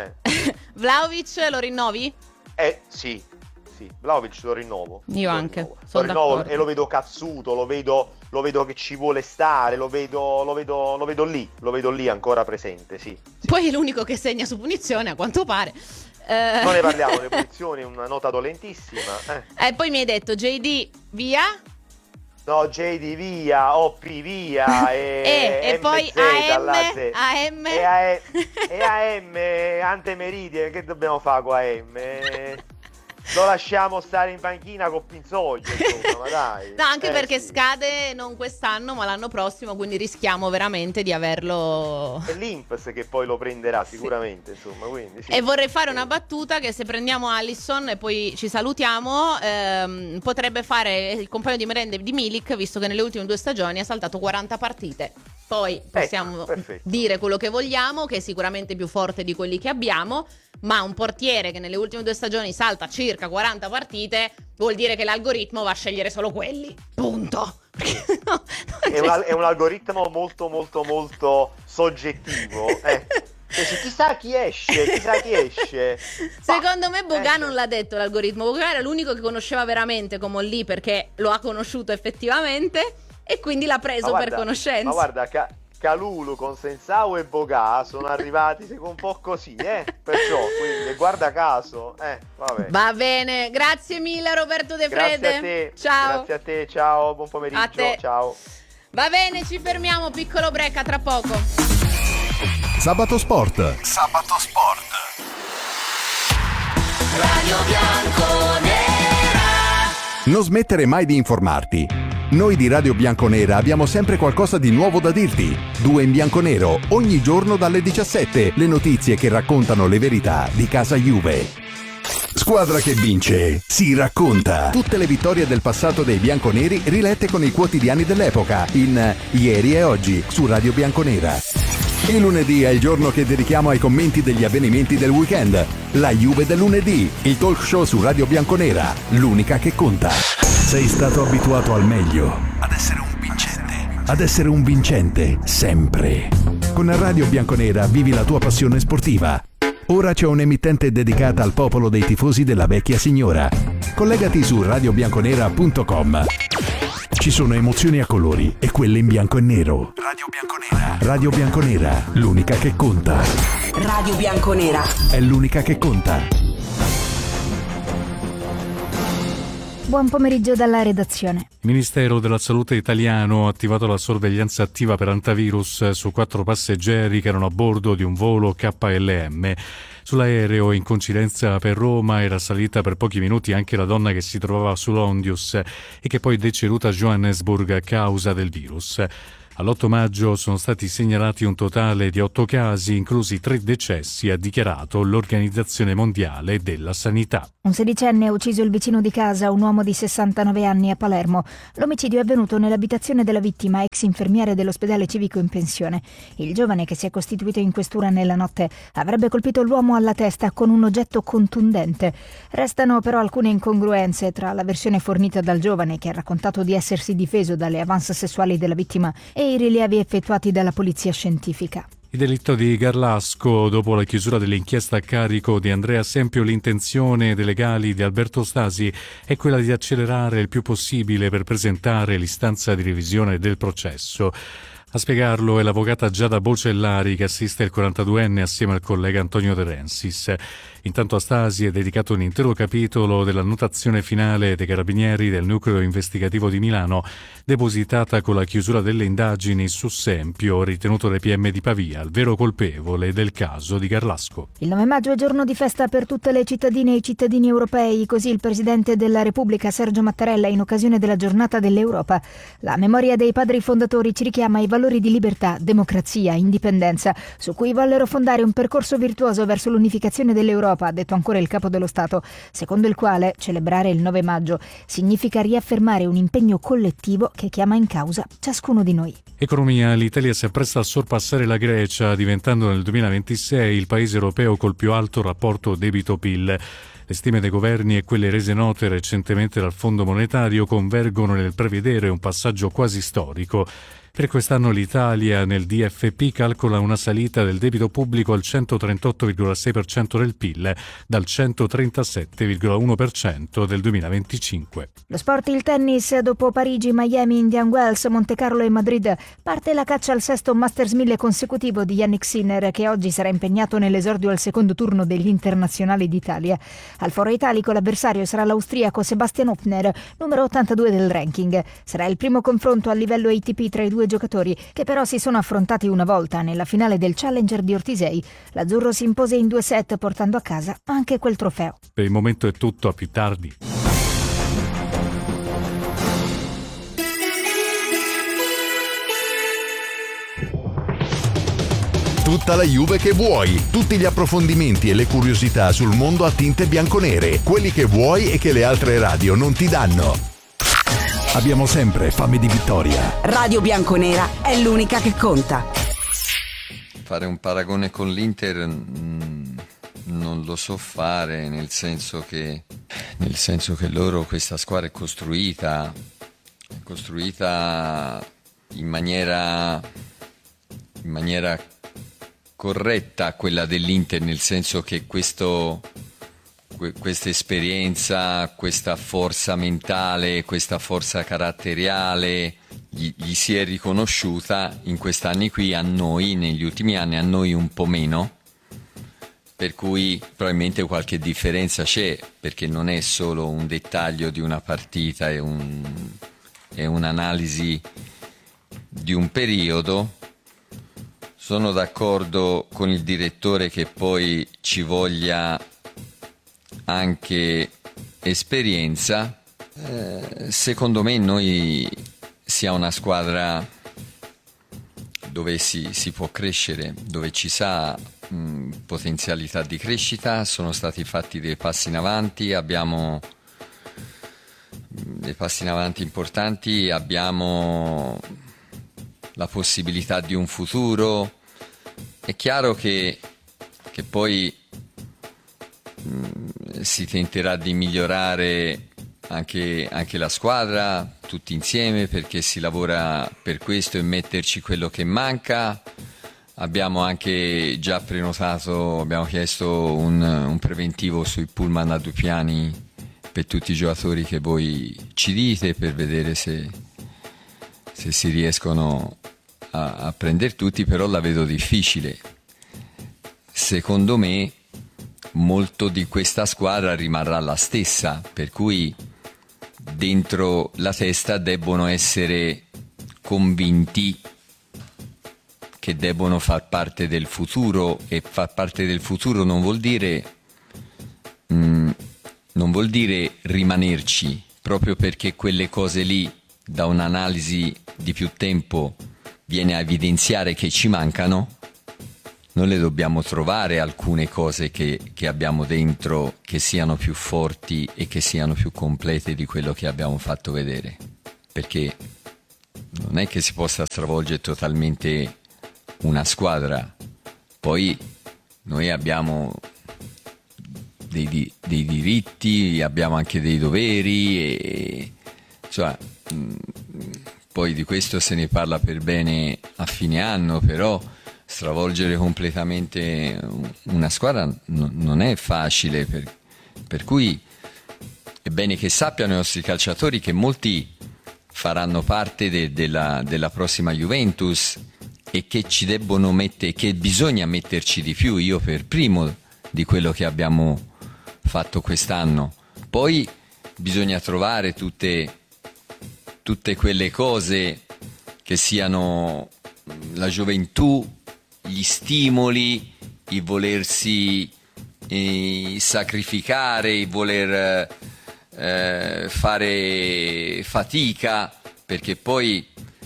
Vlahovic lo rinnovi? Sì, Vlahovic lo rinnovo. Io anche. Lo rinnovo e lo vedo cazzuto, lo vedo che ci vuole stare, lo vedo lì ancora presente, sì. Poi è l'unico che segna su punizione, a quanto pare. Non ne parliamo, le punizioni, una nota dolentissima. E poi mi hai detto JD via? No, JD via, OP via e poi AM e AM Ante Meridie, che dobbiamo fare con AM? Lo lasciamo stare in panchina con Pinzoglio, insomma, ma dai. No, anche perché scade non quest'anno ma l'anno prossimo, quindi rischiamo veramente di averlo. È l'Inps che poi lo prenderà sicuramente, insomma, quindi sì. E vorrei fare una battuta che se prendiamo Alisson e poi ci salutiamo, potrebbe fare il compagno di merende di Milik, visto che nelle ultime 2 stagioni ha saltato 40 partite. Poi possiamo dire quello che vogliamo, che è sicuramente più forte di quelli che abbiamo, ma un portiere che nelle ultime 2 stagioni salta circa 40 partite vuol dire che l'algoritmo va a scegliere solo quelli. Punto. È un algoritmo molto molto molto soggettivo. Chissà chi esce. Secondo me Bogà non l'ha detto l'algoritmo. Bogà era l'unico che conosceva veramente Como lì, perché lo ha conosciuto effettivamente e quindi l'ha preso per conoscenza. Ma guarda, Calulu con Sensao e Bogà sono arrivati un po' così, perciò, quindi guarda caso, vabbè. Va bene, grazie mille Roberto De Frede. Grazie a te. Ciao. Grazie a te, ciao, buon pomeriggio. A te. Ciao. Va bene, ci fermiamo, piccolo break, a tra poco. Sabato Sport. Radio Bianconera. Non smettere mai di informarti. Noi di Radio Bianconera abbiamo sempre qualcosa di nuovo da dirti. 2 in bianconero, ogni giorno dalle 17, le notizie che raccontano le verità di casa Juve. Squadra che vince, si racconta. Tutte le vittorie del passato dei bianconeri rilette con i quotidiani dell'epoca, in Ieri e Oggi, su Radio Bianconera. Il lunedì è il giorno che dedichiamo ai commenti degli avvenimenti del weekend. La Juve del lunedì, il talk show su Radio Bianconera, l'unica che conta. Sei stato abituato al meglio, ad essere un vincente sempre. Con Radio Bianconera vivi la tua passione sportiva. Ora c'è un'emittente dedicata al popolo dei tifosi della vecchia signora. Collegati su radiobianconera.com. Ci sono emozioni a colori e quelle in bianco e nero. Radio Bianconera. Radio Bianconera, l'unica che conta. Radio Bianconera. È l'unica che conta. Buon pomeriggio dalla redazione. Il Ministero della Salute italiano ha attivato la sorveglianza attiva per antivirus su 4 passeggeri che erano a bordo di un volo KLM. Sull'aereo, in coincidenza per Roma, era salita per pochi minuti anche la donna che si trovava sull'Ondius e che poi è deceduta a Johannesburg a causa del virus. All'8 maggio sono stati segnalati un totale di 8 casi, inclusi 3 decessi, ha dichiarato l'Organizzazione Mondiale della Sanità. Un 16enne ha ucciso il vicino di casa, un uomo di 69 anni a Palermo. L'omicidio è avvenuto nell'abitazione della vittima, ex infermiere dell'ospedale civico in pensione. Il giovane, che si è costituito in questura nella notte, avrebbe colpito l'uomo alla testa con un oggetto contundente. Restano però alcune incongruenze tra la versione fornita dal giovane, che ha raccontato di essersi difeso dalle avance sessuali della vittima, e i rilievi effettuati dalla polizia scientifica. Il delitto di Garlasco, dopo la chiusura dell'inchiesta a carico di Andrea Sempio, l'intenzione dei legali di Alberto Stasi è quella di accelerare il più possibile per presentare l'istanza di revisione del processo. A spiegarlo è l'avvocata Giada Bolcellari, che assiste il 42enne assieme al collega Antonio De Rensis. Intanto a Stasi è dedicato un intero capitolo dell'annotazione finale dei carabinieri del nucleo investigativo di Milano, depositata con la chiusura delle indagini su Sempio, ritenuto dai PM di Pavia il vero colpevole del caso di Garlasco. Il 9 maggio è giorno di festa per tutte le cittadine e i cittadini europei, così il Presidente della Repubblica Sergio Mattarella in occasione della Giornata dell'Europa. La memoria dei padri fondatori ci richiama ai valori di libertà, democrazia, indipendenza, su cui vollero fondare un percorso virtuoso verso l'unificazione dell'Europa, ha detto ancora il Capo dello Stato, secondo il quale celebrare il 9 maggio significa riaffermare un impegno collettivo che chiama in causa ciascuno di noi. Economia. L'Italia si appresta a sorpassare la Grecia, diventando nel 2026 il paese europeo col più alto rapporto debito-PIL. Le stime dei governi e quelle rese note recentemente dal Fondo Monetario convergono nel prevedere un passaggio quasi storico. Per quest'anno l'Italia nel DFP calcola una salita del debito pubblico al 138,6% del PIL, dal 137,1% del 2025. Lo sport, il tennis. Dopo Parigi, Miami, Indian Wells, Monte Carlo e Madrid, parte la caccia al 6° Masters 1000 consecutivo di Jannik Sinner, che oggi sarà impegnato nell'esordio al secondo turno degli internazionali d'Italia. Al foro italico l'avversario sarà l'austriaco Sebastian Hübner, numero 82 del ranking. Sarà il primo confronto a livello ATP tra i due giocatori, che però si sono affrontati una volta nella finale del Challenger di Ortisei. L'azzurro si impose in 2 set, portando a casa anche quel trofeo. Per il momento è tutto, a più tardi. Tutta la Juve che vuoi, tutti gli approfondimenti e le curiosità sul mondo a tinte bianconere, quelli che vuoi e che le altre radio non ti danno. Abbiamo sempre fame di vittoria. Radio Bianconera è l'unica che conta. Fare un paragone con l'Inter non lo so fare, nel senso che loro, questa squadra è costruita in maniera corretta, quella dell'Inter, nel senso che questa esperienza, questa forza mentale, questa forza caratteriale gli si è riconosciuta in quest'anni qui, a noi, negli ultimi anni, a noi un po' meno, per cui probabilmente qualche differenza c'è, perché non è solo un dettaglio di una partita, è un'analisi di un periodo. Sono d'accordo con il direttore che poi ci voglia anche esperienza. Secondo me noi sia una squadra dove si può crescere, dove ci sa potenzialità di crescita, sono stati fatti dei passi in avanti, abbiamo dei passi in avanti importanti, abbiamo la possibilità di un futuro. È chiaro che poi si tenterà di migliorare anche la squadra, tutti insieme, perché si lavora per questo, e metterci quello che manca. abbiamo anche già prenotato, abbiamo chiesto un preventivo sui pullman a 2 piani per tutti i giocatori che voi ci dite, per vedere se si riescono a prendere tutti, però la vedo difficile. Secondo me molto di questa squadra rimarrà la stessa, per cui dentro la testa debbono essere convinti che debbono far parte del futuro, e far parte del futuro non vuol dire rimanerci, proprio perché quelle cose lì, da un'analisi di più tempo, viene a evidenziare che ci mancano. Noi le dobbiamo trovare alcune cose che abbiamo dentro, che siano più forti e che siano più complete di quello che abbiamo fatto vedere, perché non è che si possa stravolgere totalmente una squadra. Poi noi abbiamo dei diritti, abbiamo anche dei doveri, e cioè, poi di questo se ne parla per bene a fine anno, però stravolgere completamente una squadra non è facile, per cui è bene che sappiano i nostri calciatori che molti faranno parte della prossima Juventus, e che ci debbono mettere, che bisogna metterci di più, io per primo, di quello che abbiamo fatto quest'anno. Poi bisogna trovare tutte quelle cose che siano la gioventù, gli stimoli, il volersi sacrificare, il voler fare fatica, perché poi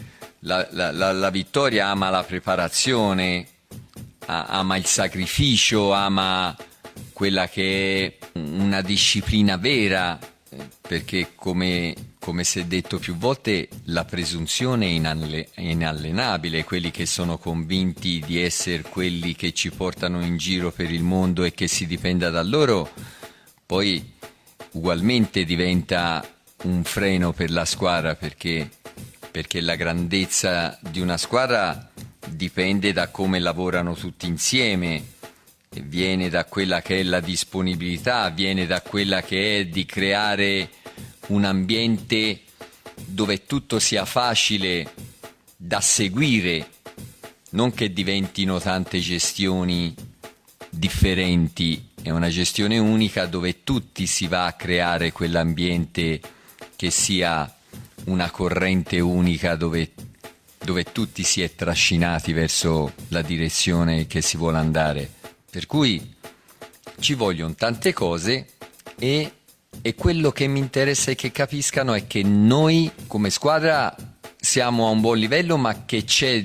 la vittoria ama la preparazione, ama il sacrificio, ama quella che è una disciplina vera, perché come si è detto più volte, la presunzione è inallenabile. Quelli che sono convinti di essere quelli che ci portano in giro per il mondo e che si dipenda da loro, poi ugualmente diventa un freno per la squadra, perché la grandezza di una squadra dipende da come lavorano tutti insieme, viene da quella che è la disponibilità, viene da quella che è di creare un ambiente dove tutto sia facile da seguire, non che diventino tante gestioni differenti. È una gestione unica dove tutti si va a creare quell'ambiente che sia una corrente unica, dove tutti si è trascinati verso la direzione che si vuole andare. Per cui ci vogliono tante cose, e quello che mi interessa è che capiscano è che noi come squadra siamo a un buon livello, ma che c'è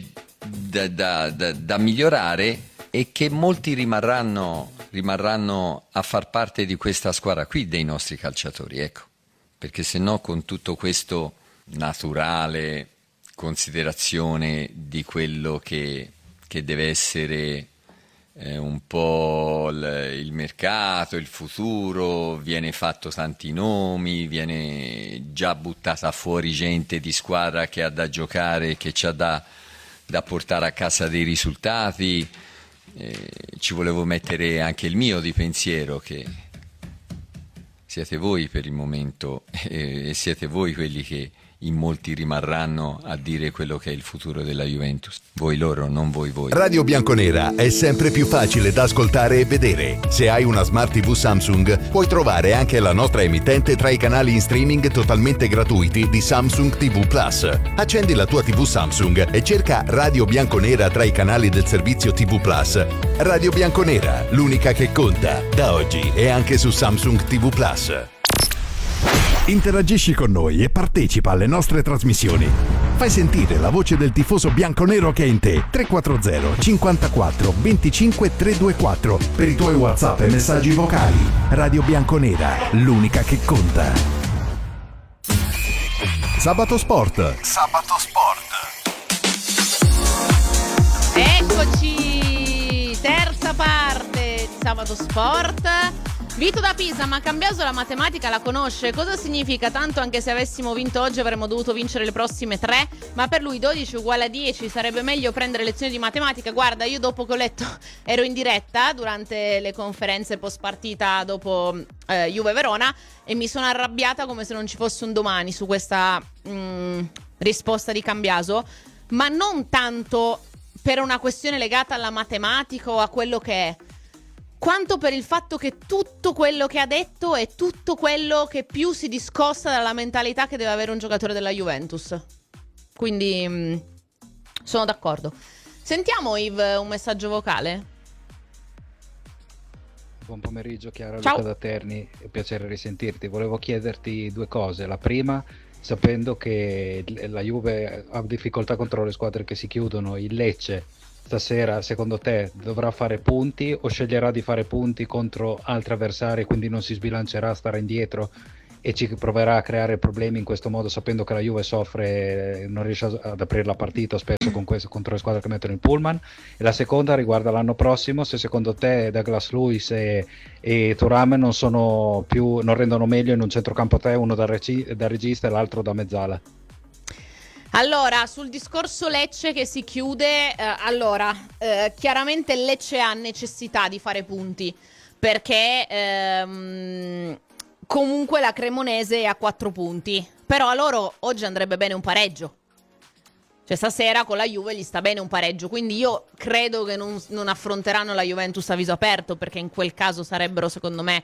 da migliorare, e che molti rimarranno a far parte di questa squadra qui, dei nostri calciatori, ecco. Perché se no, con tutto questo naturale considerazione di quello che deve essere un po' il mercato, il futuro, viene fatto tanti nomi, viene già buttata fuori gente di squadra che ha da giocare, che c'ha da portare a casa dei risultati. Ci volevo mettere anche il mio di pensiero, che siete voi per il momento, e siete voi quelli che in molti rimarranno a dire quello che è il futuro della Juventus. Voi loro, non voi. Radio Bianconera è sempre più facile da ascoltare e vedere. Se hai una Smart TV Samsung, puoi trovare anche la nostra emittente tra i canali in streaming totalmente gratuiti di Samsung TV Plus. Accendi la tua TV Samsung e cerca Radio Bianconera tra i canali del servizio TV Plus. Radio Bianconera, l'unica che conta. Da oggi è anche su Samsung TV Plus. Interagisci con noi e partecipa alle nostre trasmissioni. Fai sentire la voce del tifoso bianconero che è in te. 340 54 25 324 per i tuoi WhatsApp e messaggi vocali. Radio Bianconera, l'unica che conta. Sabato Sport. Eccoci, terza parte di Sabato Sport. Vito da Pisa, ma Cambiaso la matematica la conosce? Cosa significa? Tanto anche se avessimo vinto oggi avremmo dovuto vincere le prossime 3, ma per lui 12 uguale a 10, sarebbe meglio prendere lezioni di matematica. Guarda, io dopo che ho letto, ero in diretta durante le conferenze post partita dopo Juve Verona e mi sono arrabbiata come se non ci fosse un domani su questa risposta di Cambiaso, ma non tanto per una questione legata alla matematica o a quello che è, quanto per il fatto che tutto quello che ha detto è tutto quello che più si discosta dalla mentalità che deve avere un giocatore della Juventus. Quindi sono d'accordo. Sentiamo, Yves, un messaggio vocale? Buon pomeriggio, Chiara. Ciao. Luca da Terni, è piacere risentirti. Volevo chiederti due cose. La prima, sapendo che la Juve ha difficoltà contro le squadre che si chiudono, il Lecce stasera secondo te dovrà fare punti o sceglierà di fare punti contro altri avversari, quindi non si sbilancerà, starà indietro e ci proverà a creare problemi in questo modo, sapendo che la Juve soffre, non riesce ad aprire la partita spesso contro le squadre che mettono il pullman? E la seconda riguarda l'anno prossimo, se secondo te Douglas Luiz e Thuram non rendono meglio in un centrocampo, te uno da regista e l'altro da mezzala. Allora, sul discorso Lecce che si chiude, chiaramente il Lecce ha necessità di fare punti, perché comunque la Cremonese è a 4 punti, però a loro oggi andrebbe bene un pareggio. Cioè stasera con la Juve gli sta bene un pareggio, quindi io credo che non affronteranno la Juventus a viso aperto, perché in quel caso sarebbero, secondo me,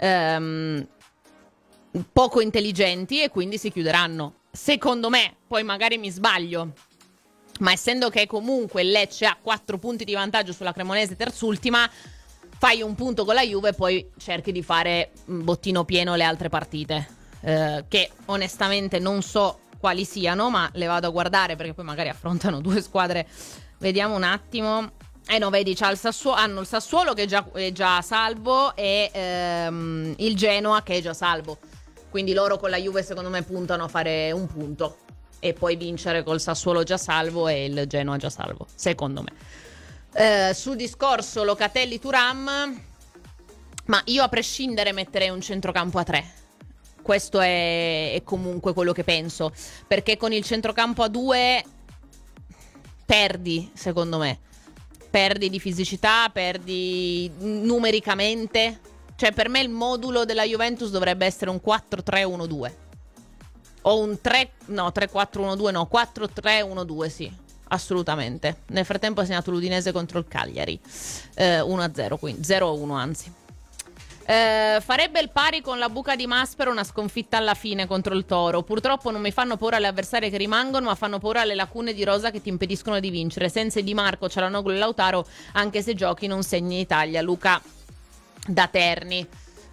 poco intelligenti e quindi si chiuderanno. Secondo me, poi magari mi sbaglio, ma essendo che comunque il Lecce ha 4 punti di vantaggio sulla Cremonese terzultima, fai un punto con la Juve e poi cerchi di fare bottino pieno le altre partite, che onestamente non so quali siano, ma le vado a guardare perché poi magari affrontano due squadre. Vediamo un attimo. No, vedi, hanno il Sassuolo che è già salvo e il Genoa che è già salvo. Quindi loro con la Juve secondo me puntano a fare un punto e poi vincere col Sassuolo già salvo e il Genoa già salvo, secondo me. Sul discorso Locatelli Thuram, ma io a prescindere metterei un centrocampo a 3. Questo è comunque quello che penso, perché con il centrocampo a 2 perdi, secondo me. Perdi di fisicità, perdi numericamente. Cioè per me il modulo della Juventus dovrebbe essere un 4-3-1-2 o un 3-4-1-2, no, 4-3-1-2, sì, assolutamente. Nel frattempo ha segnato l'Udinese contro il Cagliari 1-0, quindi 0-1 anzi. Farebbe il pari con la Buca di Maspero, una sconfitta alla fine contro il Toro. Purtroppo non mi fanno paura le avversarie che rimangono, ma fanno paura le lacune di rosa che ti impediscono di vincere. Senza Di Marco, Cialanoglu e Lautaro, anche se giochi non segni in Italia. Luca da Terni.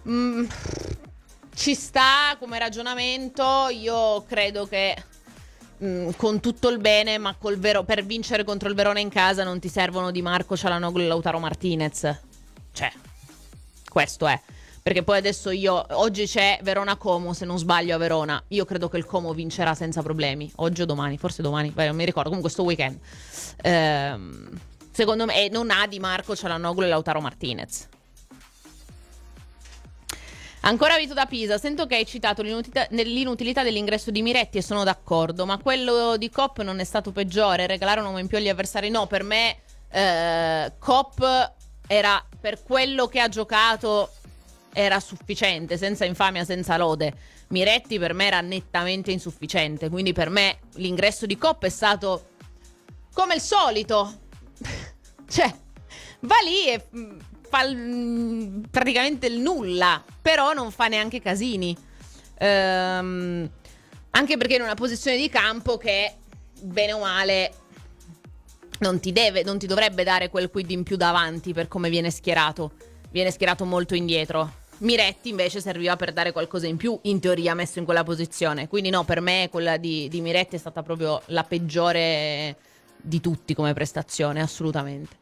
Ci sta come ragionamento. Io credo che con tutto il bene, ma per vincere contro il Verona in casa non ti servono Di Marco, Cialanoglu e Lautaro Martinez. Cioè, questo è. Perché poi adesso oggi c'è Verona-Como, se non sbaglio, a Verona. Io credo che il Como vincerà senza problemi. Oggi o domani, forse domani, non mi ricordo. Comunque sto weekend. Secondo me non ha Di Marco, Cialanoglu e Lautaro Martinez. Ancora Vito da Pisa, sento che hai citato l'inutilità dell'ingresso di Miretti e sono d'accordo, ma quello di Kopp non è stato peggiore, regalare un uomo in più agli avversari. No, per me Kopp era, per quello che ha giocato, era sufficiente, senza infamia, senza lode. Miretti per me era nettamente insufficiente, quindi per me l'ingresso di Kopp è stato come il solito. Cioè, va lì e fa praticamente il nulla, però non fa neanche casini, anche perché è in una posizione di campo che bene o male non ti dovrebbe dare quel quid in più davanti per come viene schierato molto indietro. Miretti invece serviva per dare qualcosa in più, in teoria messo in quella posizione, quindi no, per me quella di Miretti è stata proprio la peggiore di tutti come prestazione, assolutamente.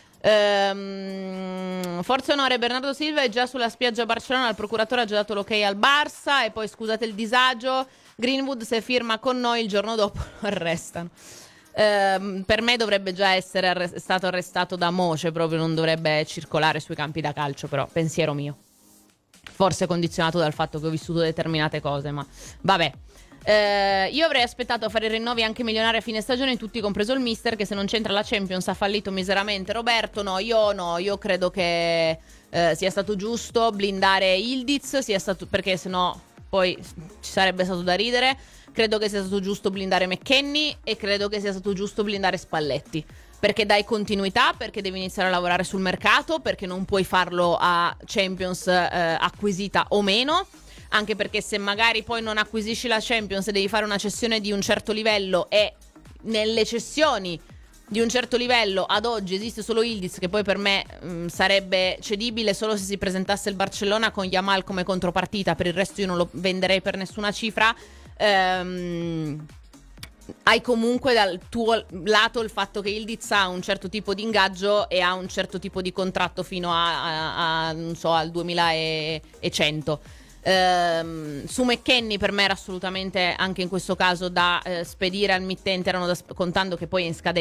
Forza onore, Bernardo Silva è già sulla spiaggia a Barcellona, il procuratore ha già dato l'ok al Barça e poi scusate il disagio, Greenwood se firma con noi il giorno dopo lo arrestano. Per me dovrebbe già essere stato arrestato da Moce, proprio non dovrebbe circolare sui campi da calcio, però pensiero mio. forse condizionato dal fatto che ho vissuto determinate cose, ma vabbè. Io avrei aspettato a fare i rinnovi anche milionari a fine stagione, tutti compreso il mister, che se non c'entra la Champions ha fallito miseramente. Roberto, io credo che sia stato giusto blindare Yildiz, perché sennò poi ci sarebbe stato da ridere. Credo che sia stato giusto blindare McKennie e credo che sia stato giusto blindare Spalletti, perché dai continuità, perché devi iniziare a lavorare sul mercato, perché non puoi farlo a Champions acquisita o meno, anche perché se magari poi non acquisisci la Champions e devi fare una cessione di un certo livello, e nelle cessioni di un certo livello ad oggi esiste solo Yildiz, che poi per me sarebbe cedibile solo se si presentasse il Barcellona con Yamal come contropartita, per il resto io non lo venderei per nessuna cifra. Hai comunque dal tuo lato il fatto che Yildiz ha un certo tipo di ingaggio e ha un certo tipo di contratto fino a non so, al 2100. Su McKennie per me era assolutamente, anche in questo caso, da spedire al mittente, contando che poi è in scadenza